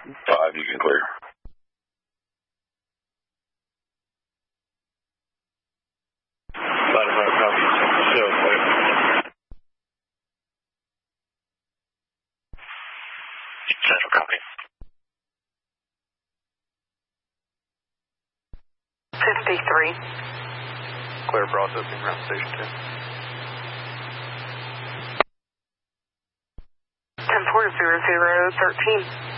5, you can clear. Show clear. Central copy. 53. Clear processing, ground station 2. 10-4-00-13.